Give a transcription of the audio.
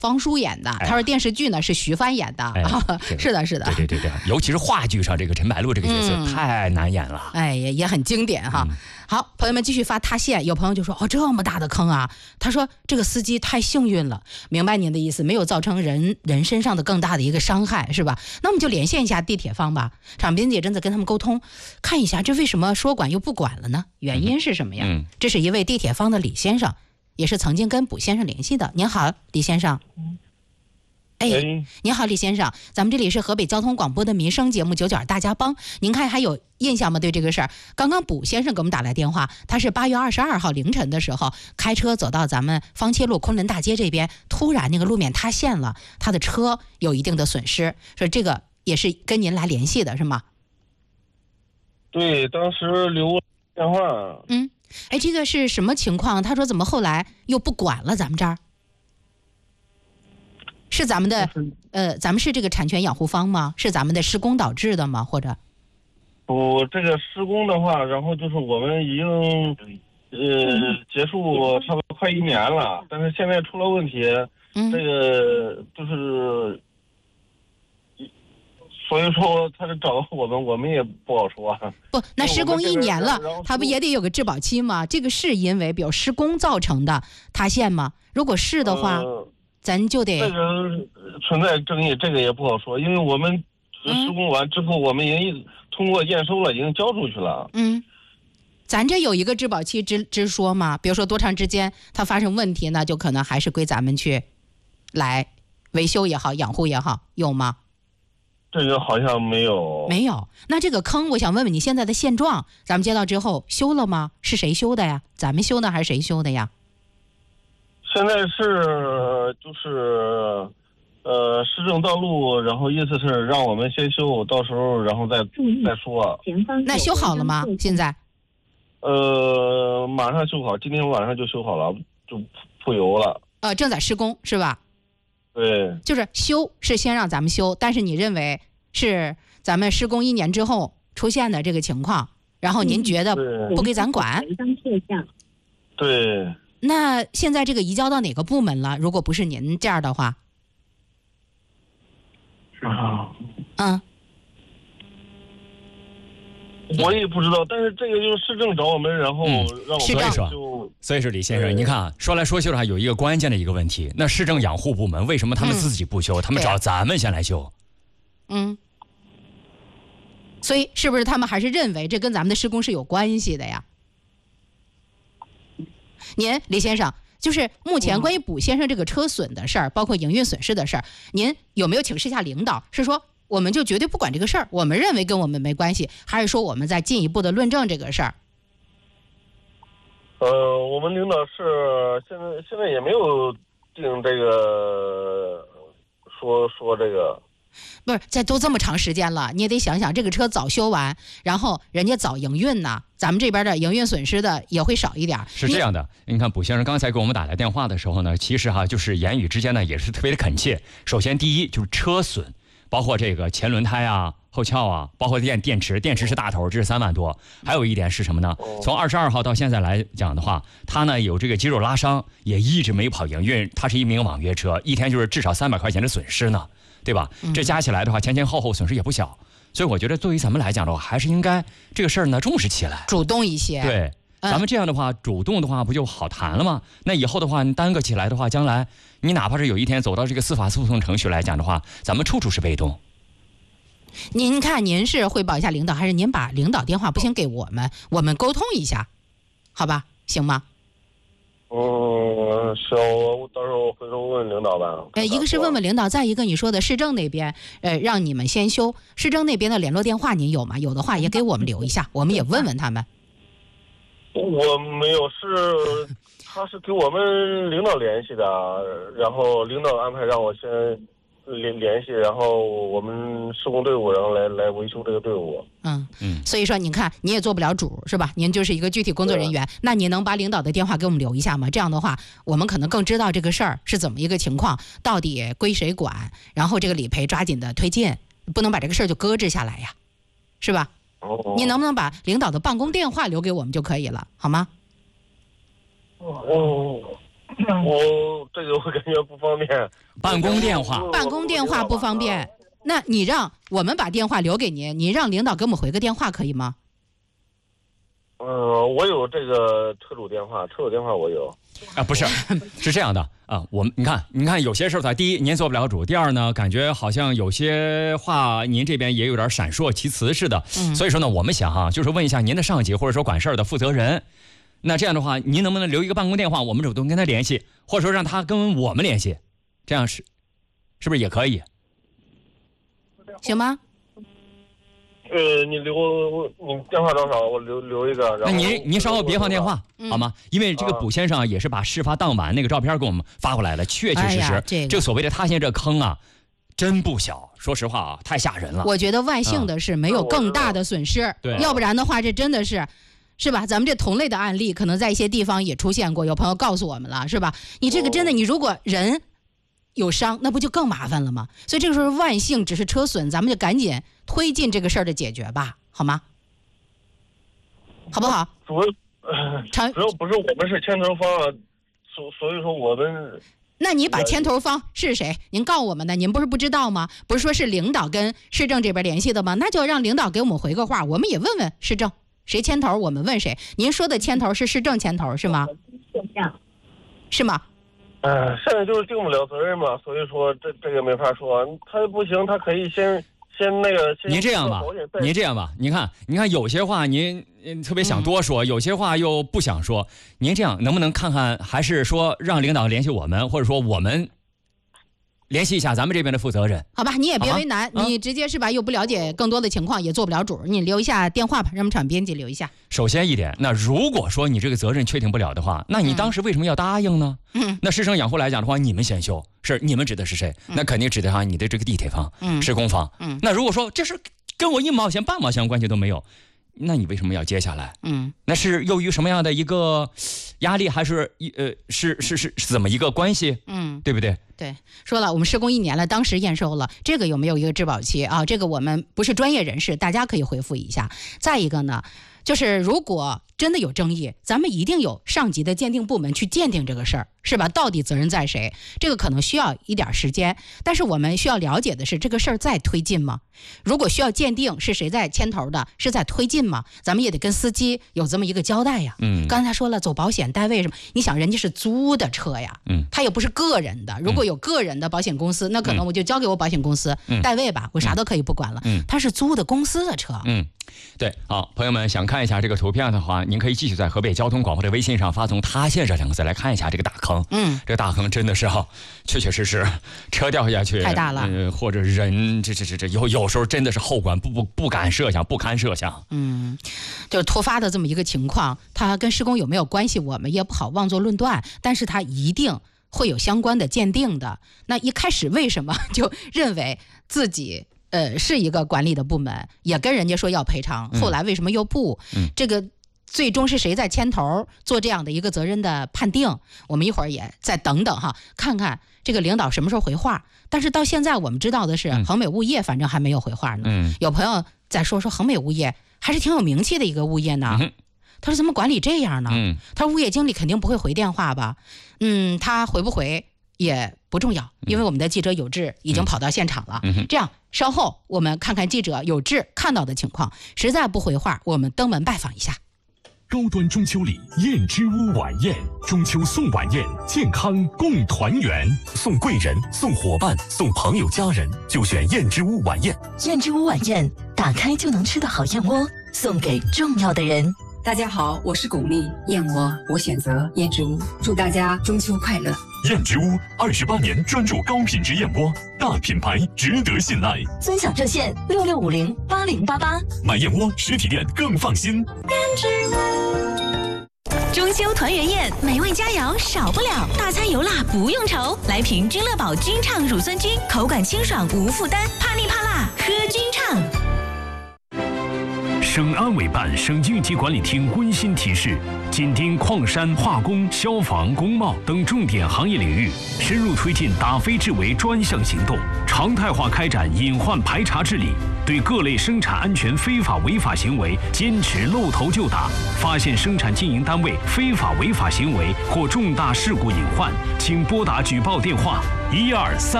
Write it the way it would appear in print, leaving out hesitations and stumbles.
方舒演的，他说电视剧呢是徐帆演的。是的，是的， 对，尤其是话剧上这个陈白露这个角色太难演了， 也很经典哈。好，朋友们继续发塌陷，有朋友就说这么大的坑啊，他说这个司机太幸运了，明白您的意思，没有造成人身上的更大的一个伤害，是吧？那我们就连线一下地铁方吧，场边姐正在跟他们沟通，看一下这为什么说管又不管了呢？原因是什么呀？这是一位地铁方的李先生，也是曾经跟卜先生联系的。您好，李先生。您好，李先生，咱们这里是河北交通广播的民生节目《九九大家帮》，您看还有印象吗？对这个事儿，刚刚卜先生给我们打来电话，他是8月22号凌晨的时候开车走到咱们方切路昆仑大街这边，突然那个路面塌陷了，他的车有一定的损失，说这个也是跟您来联系的是吗？ 对，当时留电话。 这个是什么情况？他说怎么后来又不管了咱们这儿？是咱们的咱们是这个产权养护方吗？是咱们的施工导致的吗？或者不，这个施工的话，然后就是我们已经结束差不多快1年了，但是现在出了问题，这个就是所以说他是找到我们也不好说啊。 不，那施工1年了，他不也得有个质保期吗？这个是因为比如施工造成的塌陷吗？如果是的话，咱就得这个存在争议，这个也不好说，因为我们施工完之后，我们已经通过验收了，已经交出去了。 咱这有一个质保期之说吗？比如说多长时间它发生问题呢，就可能还是归咱们去来维修也好，养护也好，有吗？ 这个好像没有。 没有。那这个坑，我想问问你现在的现状，咱们接到之后修了吗？是谁修的呀？咱们修的还是谁修的呀？ 现在是就是市政道路，然后意思是让我们先修，到时候然后再说。 那修好了吗？现在？ 马上修好，今天晚上就修好了，就铺油了。 正在施工是吧？ 对。 就是修是先让咱们修，但是你认为是咱们施工1年之后出现的这个情况，然后您觉得不给咱管？ 对。 那现在这个移交到哪个部门了？如果不是您这样的话， 我也不知道，但是这个就是市政找我们，然后让我们修。 所以说，李先生，您看说来说去的话，有一个关键的一个问题，那市政养护部门为什么他们自己不修，他们找咱们先来修？ 所以是不是他们还是认为这跟咱们的施工是有关系的呀？您李先生，就是目前关于卜先生这个车损的事儿，包括营运损失的事儿，您有没有请示一下领导？是说我们就绝对不管这个事儿，我们认为跟我们没关系，还是说我们在进一步的论证这个事儿？ 我们领导是现在也没有定这个说这个。 不是，这都这么长时间了，你也得想想，这个车早修完，然后人家早营运呢，咱们这边的营运损失的也会少一点。 是这样的，你看卜先生刚才给我们打来电话的时候呢，其实就是言语之间呢也是特别的恳切。首先第一就是车损，包括这个前轮胎啊、后壳啊，包括电池是大头，这是3万多。还有一点是什么呢？从22号到现在来讲的话，他呢有这个肌肉拉伤，也一直没跑营运，他是一名网约车，一天就是至少300块钱的损失呢。对吧？这加起来的话，前后损失也不小，所以我觉得对于咱们来讲的话，还是应该这个事儿呢重视起来， 主动一些。 对，咱们这样的话，主动的话不就好谈了吗？那以后的话，你耽搁起来的话，将来你哪怕是有一天走到这个司法诉讼程序来讲的话，咱们处处是被动。 您看，您是汇报一下领导，还是您把领导电话不行给我们沟通一下，好吧？行吗？ 行，我到时候回头问领导吧。 一个是问问领导，再一个你说的市政那边，让你们先修，市政那边的联络电话您有吗？有的话也给我们留一下，我们也问问他们。 我没有，他是给我们领导联系的，然后领导安排让我先联系，然后我们施工队伍，然后来维修这个队伍。 所以说你看你也做不了主是吧？您就是一个具体工作人员，那你能把领导的电话给我们留一下吗？这样的话我们可能更知道这个事儿是怎么一个情况，到底归谁管，然后这个理赔抓紧的推进，不能把这个事儿就搁置下来呀，是吧？你能不能把领导的办公电话留给我们就可以了，好吗？ 我感觉不方便。 办公电话不方便，那你让我们把电话留给您，你让领导给我们回个电话可以吗？ 我有这个车主电话我有。 不是，是这样的啊，你看有些事儿，第一您做不了主，第二呢，感觉好像有些话您这边也有点闪烁其词似的。所以说呢，我们想就是问一下您的上级或者说管事儿的负责人，那这样的话，您能不能留一个办公电话，我们主动跟他联系，或者说让他跟我们联系，这样是不是也可以？ 行吗？ 你电话多少？我留一个。 那您稍后别放电话，好吗？因为这个卜先生也是把事发当晚那个照片给我们发过来了，确确实实，这所谓的塌陷这坑啊，真不小。说实话啊，太吓人了。 我觉得万幸的是没有更大的损失，要不然的话，这真的是吧？咱们这同类的案例可能在一些地方也出现过，有朋友告诉我们了，是吧？你这个真的，你如果人有伤，那不就更麻烦了吗？所以这个时候万幸只是车损，咱们就赶紧推进这个事儿的解决吧，好吗？好不好？ 主要不是我们是牵头方啊，所以说我们。 那你把牵头方是谁？您告诉我们的，您不是不知道吗？不是说是领导跟市政这边联系的吗？那就让领导给我们回个话，我们也问问市政谁牵头，我们问谁。您说的牵头是市政牵头是吗？是吗？ 现在就是定不了责任嘛，所以说这个没法说，他不行，他可以先那个。 您这样吧，您看有些话您特别想多说，有些话又不想说，您这样能不能看看，还是说让领导联系我们，或者说我们联系一下咱们这边的负责人？好吧， 你也别为难，你直接是吧？又不了解更多的情况，也做不了主，你留一下电话吧，让我们场编辑留一下。 首先一点，那如果说你这个责任确定不了的话，那你当时为什么要答应呢？那市政养护来讲的话，你们先修，是你们指的是谁？那肯定指的你的这个地铁方、施工方。那如果说这事跟我1毛钱、半毛钱关系都没有，那你为什么要接下来？那是由于什么样的一个压力，还是是怎么一个关系？对不对？ 对，说了我们施工1年了，当时验收了，这个有没有一个质保期啊？这个我们不是专业人士，大家可以回复一下。再一个呢，就是如果真的有争议，咱们一定有上级的鉴定部门去鉴定这个事儿，是吧？到底责任在谁？这个可能需要一点时间，但是我们需要了解的是这个事儿在推进吗？如果需要鉴定是谁在牵头的，是在推进吗？咱们也得跟司机有这么一个交代呀。刚才说了走保险单位什么，你想人家是租的车呀，他也不是个人的。如果有个人的保险公司，那可能我就交给我保险公司代位吧，我啥都可以不管了。他是租的公司的车。 对，好，朋友们想看一下这个图片的话，您可以继续在河北交通广播的微信上发送塌陷这2个字来看一下这个大坑。这个大坑真的是确确实实车掉下去太大了， 或者人这有时候真的是后果不敢设想，不堪设想。 就是突发的这么一个情况，它跟施工有没有关系，我们也不好妄作论断，但是它一定会有相关的鉴定的。那一开始为什么就认为自己是一个管理的部门，也跟人家说要赔偿，后来为什么又不？这个最终是谁在牵头做这样的一个责任的判定？我们一会儿也再等等看看这个领导什么时候回话。但是到现在我们知道的是，恒美物业反正还没有回话呢。有朋友在说恒美物业还是挺有名气的一个物业呢。他说怎么管理这样呢？他说物业经理肯定不会回电话吧？他回不回也不重要，因为我们的记者有志已经跑到现场了。这样稍后我们看看记者有志看到的情况，实在不回话，我们登门拜访一下。 高端中秋礼燕之屋晚宴，中秋送晚宴，健康共团圆，送贵人，送伙伴，送朋友家人，就选燕之屋晚宴。 燕之屋晚宴，打开就能吃的好燕窝，送给重要的人。 大家好，我是巩俐，燕窝我选择燕之屋，祝大家中秋快乐。 燕之屋28年专注高品质燕窝，大品牌值得信赖。 尊享热线66508088， 买燕窝实体店更放心。 燕之屋。中秋团圆宴，美味佳肴少不了，大餐油辣不用愁，来瓶君乐宝君畅乳酸菌，口感清爽无负担，怕腻怕辣喝君畅。 省安委办、省应急管理厅温馨提示：紧盯矿山、化工、消防、工贸等重点行业领域，深入推进打非治为专项行动，常态化开展隐患排查治理，对各类生产安全非法违法行为坚持露头就打。发现生产经营单位非法违法行为或重大事故隐患，请拨打举报电话123。